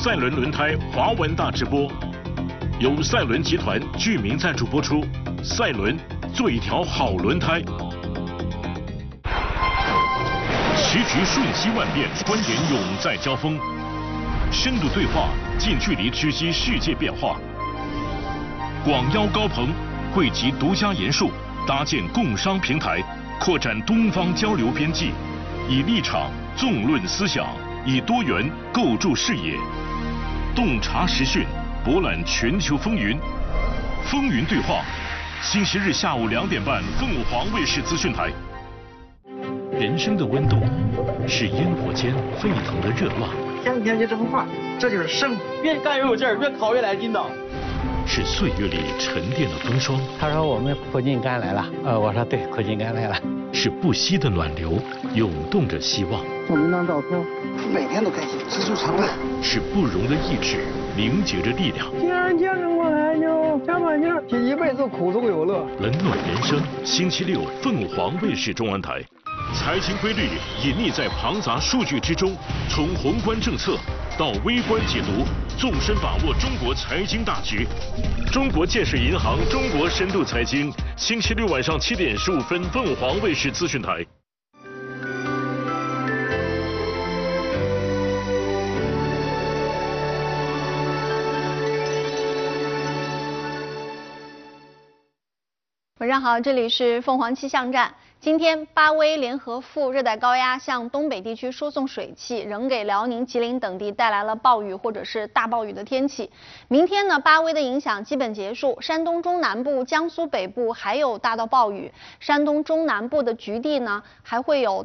赛伦轮胎华文大直播，由赛伦集团巨名赞助播出。赛伦，做一条好轮胎。时局瞬息万变，观点永在交锋，深度对话，近距离直击世界变化。广邀高朋，汇集独家研述，搭建共商平台，扩展东方交流边际，以立场纵论思想，以多元构筑视野，洞察时讯，博览全球风云。风云对话，星期日下午2点半，凤凰卫视资讯台。人生的温度是烟火间沸腾的热浪， 天天就这么画，这就是生活。 越干越有劲儿，越烤越来劲道。 是岁月里沉淀的风霜。 他说我们苦尽甘来了，我说对，苦尽甘来了。 是不息的暖流，涌动着希望。 照明当照片，每天都开心，知足常乐。 是不容的意志，凝结着力量。 既然结生过来就加把劲儿，一辈子苦中有乐。 冷暖人生，星期六凤凰卫视中安台。财经规律隐匿在庞杂数据之中，从宏观政策到微观解读，纵深把握中国财经大局。中国建设银行中国深度财经，星期六晚上7点15分，凤凰卫视资讯台。 晚上好，这里是凤凰气象站。今天巴威联合副热带高压向东北地区输送水汽，仍给辽宁、吉林等地带来了暴雨或者是大暴雨的天气。明天呢，巴威的影响基本结束，山东中南部、江苏北部还有大到暴雨，山东中南部的局地呢还会有